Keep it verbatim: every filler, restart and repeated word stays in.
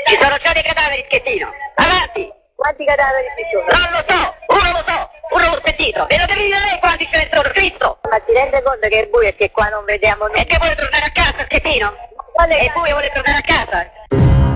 Ci sono già dei cadaveri, Schettino. Avanti. Quanti cadaveri ci sono? Non lo so, uno lo so, uno l'ho sentito. E lo devi dire lei quanti ce ne sono, Cristo. Ma ti rende conto che è buio e che qua non vediamo E niente? che vuole tornare a casa, Schettino? Quale È buio, vuole tornare a casa.